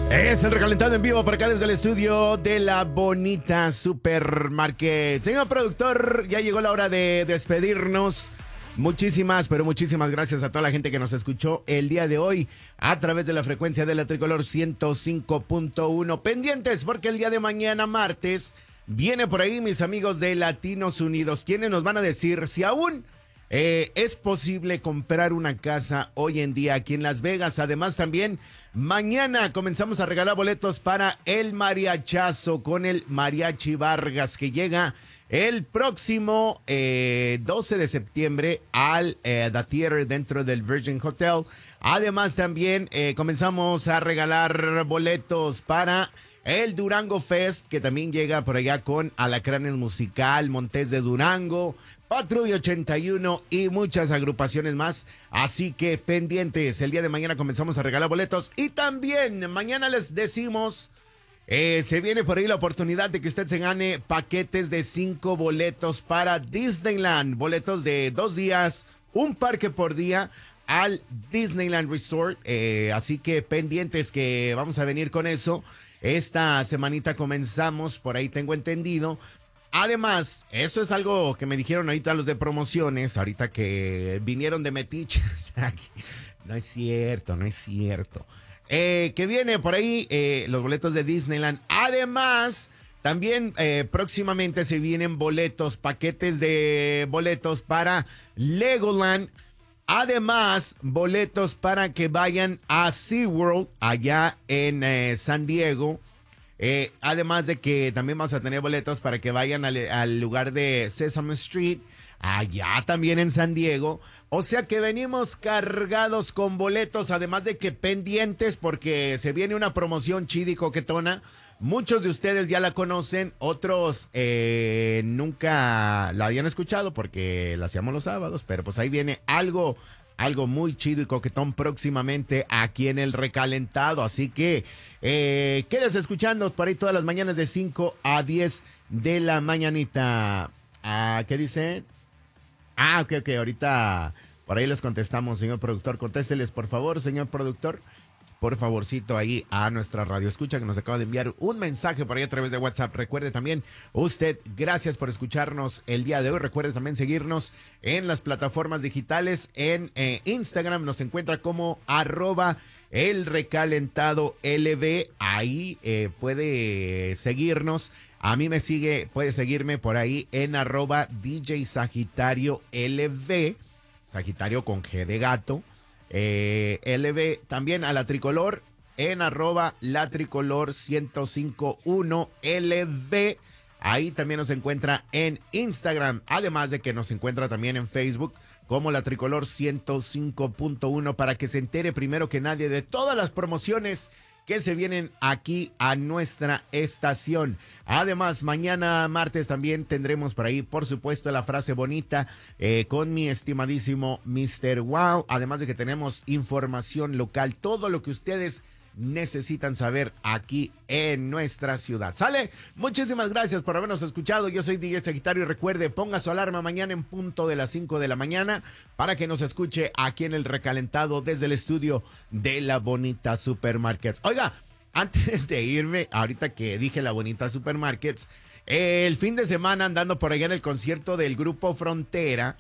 Es el recalentado en vivo por acá desde el estudio de La Bonita Supermarket. Señor productor, ya llegó la hora de despedirnos. Muchísimas, pero muchísimas gracias a toda la gente que nos escuchó el día de hoy a través de la frecuencia de la Tricolor 105.1. Pendientes porque el día de mañana, martes, viene por ahí mis amigos de Latinos Unidos, quienes nos van a decir si aún es posible comprar una casa hoy en día aquí en Las Vegas. Además, también mañana comenzamos a regalar boletos para el mariachazo con el Mariachi Vargas, que llega el próximo 12 de septiembre al The Theater dentro del Virgin Hotel. Además, también comenzamos a regalar boletos para el Durango Fest, que también llega por allá con Alacranes Musical, Montes de Durango, Patrulla 81 y muchas agrupaciones más. Así que pendientes, el día de mañana comenzamos a regalar boletos. Y también mañana les decimos, se viene por ahí la oportunidad de que usted se gane paquetes de 5 boletos para Disneyland. Boletos de 2 días, un parque por día al Disneyland Resort. Así que pendientes que vamos a venir con eso. Esta semanita comenzamos, por ahí tengo entendido. Además, eso es algo que me dijeron ahorita los de promociones, ahorita que vinieron de Metiche. No es cierto, no es cierto. Que viene por ahí los boletos de Disneyland. Además, también próximamente se vienen boletos, paquetes de boletos para Legoland. Además, boletos para que vayan a SeaWorld allá en San Diego. Además de que también vamos a tener boletos para que vayan al lugar de Sesame Street, allá también en San Diego. O sea que venimos cargados con boletos, además de que pendientes porque se viene una promoción chida y coquetona. Muchos de ustedes ya la conocen, otros nunca la habían escuchado porque la hacíamos los sábados, pero pues ahí viene algo muy chido y coquetón próximamente aquí en el recalentado. Así que quédese escuchando por ahí todas las mañanas de 5 a 10 de la mañanita. ¿Qué dice? Ok, ahorita por ahí les contestamos, señor productor. Contésteles, por favor, señor productor. Por favorcito ahí a nuestra radio escucha que nos acaba de enviar un mensaje por ahí a través de WhatsApp. Recuerde también usted, gracias por escucharnos el día de hoy. Recuerde también seguirnos en las plataformas digitales. En Instagram nos encuentra como @elrecalentadolb. Ahí puede seguirnos. A mí puede seguirme por ahí en @DJ Sagitario LV. Sagitario con G de gato. LB, también a la Tricolor en @latricolor 1051 LB. Ahí también nos encuentra en Instagram, además de que nos encuentra también en Facebook como la Tricolor 105.1 para que se entere primero que nadie de todas las promociones que se vienen aquí a nuestra estación. Además, mañana martes también tendremos por ahí, por supuesto, la frase bonita con mi estimadísimo Mr. Wow. Además de que tenemos información local, todo lo que ustedes necesitan saber aquí en nuestra ciudad. ¿Sale? Muchísimas gracias por habernos escuchado. Yo soy DJ Sagitario y recuerde, ponga su alarma mañana en punto de las 5 de la mañana para que nos escuche aquí en el recalentado desde el estudio de La Bonita Supermarkets. Oiga, antes de irme, ahorita que dije La Bonita Supermarkets, el fin de semana andando por allá en el concierto del Grupo Frontera,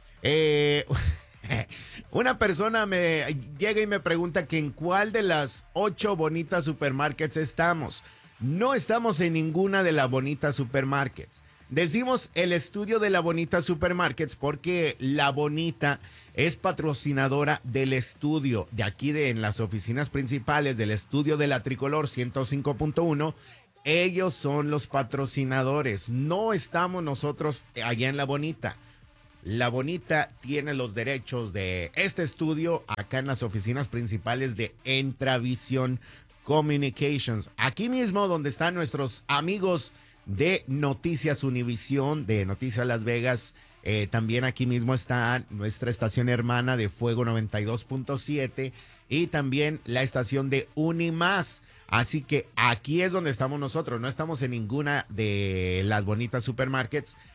una persona me llega y me pregunta que en cuál de las 8 bonitas supermarkets estamos. No estamos en ninguna de las bonitas supermarkets. Decimos el estudio de La Bonita Supermarkets porque La Bonita es patrocinadora del estudio de aquí en las oficinas principales del estudio de la Tricolor 105.1. Ellos son los patrocinadores. No estamos nosotros allá en La Bonita. La Bonita tiene los derechos de este estudio acá en las oficinas principales de Entravisión Communications. Aquí mismo donde están nuestros amigos de Noticias Univisión, de Noticias Las Vegas. También aquí mismo está nuestra estación hermana de Fuego 92.7 y también la estación de Unimás. Así que aquí es donde estamos nosotros. No estamos en ninguna de las bonitas supermarkets.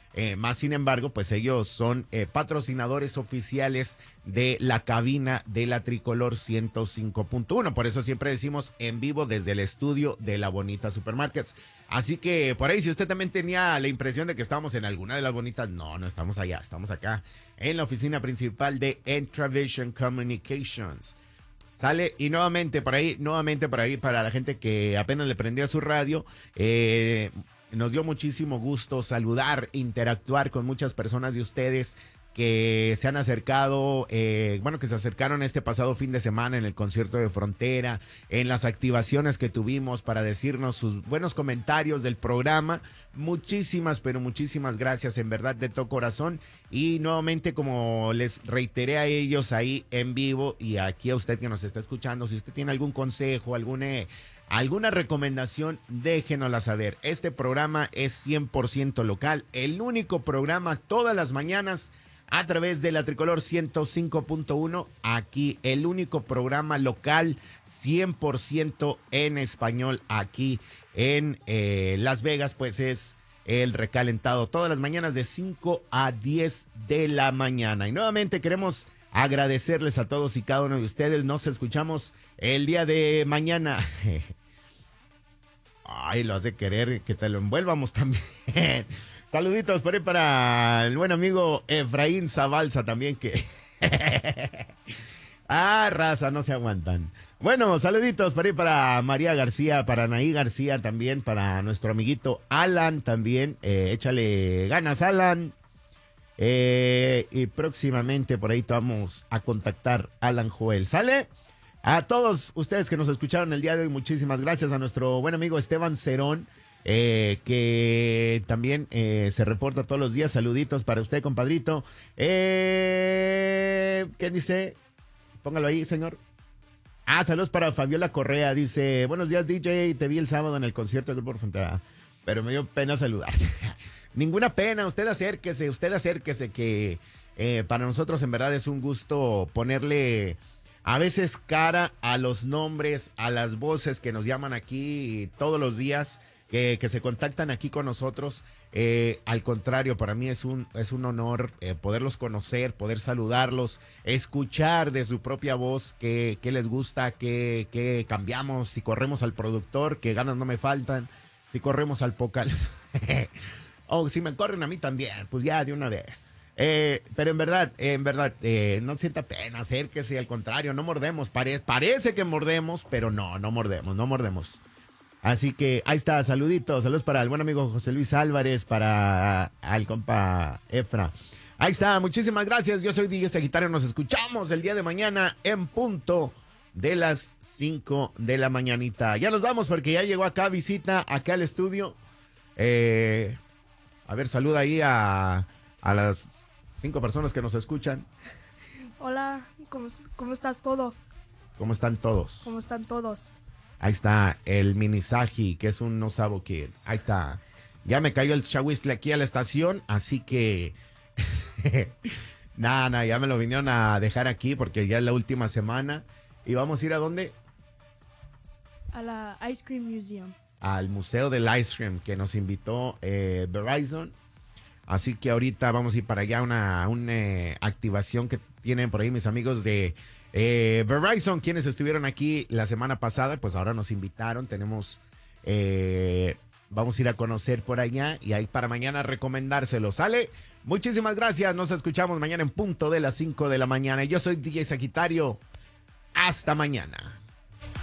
Más sin embargo, pues ellos son patrocinadores oficiales de la cabina de la Tricolor 105.1. Por eso siempre decimos en vivo desde el estudio de La Bonita Supermarkets. Así que por ahí, si usted también tenía la impresión de que estábamos en alguna de las bonitas, no estamos allá, estamos acá en la oficina principal de Entravision Communications. Sale, y nuevamente por ahí, para la gente que apenas le prendió a su radio, nos dio muchísimo gusto saludar, interactuar con muchas personas de ustedes que se han acercado, que se acercaron este pasado fin de semana en el concierto de Frontera, en las activaciones que tuvimos para decirnos sus buenos comentarios del programa. Muchísimas, pero muchísimas gracias, en verdad, de todo corazón. Y nuevamente, como les reiteré a ellos ahí en vivo y aquí a usted que nos está escuchando, si usted tiene algún consejo, alguna recomendación, déjenosla saber. Este programa es 100% local, el único programa todas las mañanas a través de la Tricolor 105.1, aquí el único programa local 100% en español aquí en Las Vegas, pues es el recalentado todas las mañanas de 5 a 10 de la mañana. Y nuevamente queremos agradecerles a todos y cada uno de ustedes. Nos escuchamos el día de mañana. Ay, lo has de querer que te lo envuelvamos también. Saluditos por ahí para el buen amigo Efraín Zabalza también que... raza, no se aguantan. Bueno, saluditos por ahí para María García, para Anaí García también, para nuestro amiguito Alan también. Échale ganas, Alan. Y próximamente por ahí te vamos a contactar, Alan Joel. ¿Sale? A todos ustedes que nos escucharon el día de hoy, muchísimas gracias. A nuestro buen amigo Esteban Cerón, que también se reporta todos los días. Saluditos para usted, compadrito. ¿Qué dice? Póngalo ahí, señor. Saludos para Fabiola Correa. Dice, buenos días, DJ. Te vi el sábado en el concierto del Grupo Frontera, pero me dio pena saludar. Ninguna pena, usted acérquese, que para nosotros en verdad es un gusto ponerle a veces cara a los nombres, a las voces que nos llaman aquí todos los días, que se contactan aquí con nosotros. Al contrario, para mí es un honor poderlos conocer, poder saludarlos, escuchar de su propia voz qué les gusta, qué cambiamos, si corremos al productor, que ganas no me faltan, si corremos al Pocal. O si me corren a mí también, pues ya de una vez. Pero en verdad, no sienta pena, acérquese, al contrario, no mordemos. Parece que mordemos, pero no mordemos. Así que ahí está, saluditos para el buen amigo José Luis Álvarez, para el compa Efra. Ahí está, muchísimas gracias. Yo soy DJ Sagitario, nos escuchamos el día de mañana en punto de las 5 de la mañanita. Ya nos vamos porque ya llegó acá visita, acá al estudio. A ver, saluda ahí a las 5 personas que nos escuchan. Hola, ¿cómo estás todos? ¿Cómo están todos? ¿Cómo están todos? Ahí está el Minisaji, que es un no sabo kid. Ahí está. Ya me cayó el chahuistle aquí a la estación, así que... Nada, ya me lo vinieron a dejar aquí porque ya es la última semana. ¿Y vamos a ir a dónde? A la Ice Cream Museum. Al Museo del Ice Cream que nos invitó Verizon. Así que ahorita vamos a ir para allá, una activación que tienen por ahí mis amigos de Verizon, quienes estuvieron aquí la semana pasada, pues ahora nos invitaron. Vamos a ir a conocer por allá y ahí para mañana recomendárselo. ¿Sale? Muchísimas gracias. Nos escuchamos mañana en punto de las 5 de la mañana. Yo soy DJ Sagitario. Hasta mañana.